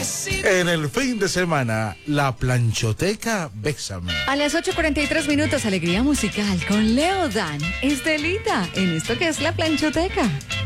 En el fin de semana, la planchoteca Bésame. A las 8:43 minutos, alegría musical con Leo Dan. Estelita, en esto que es la planchoteca.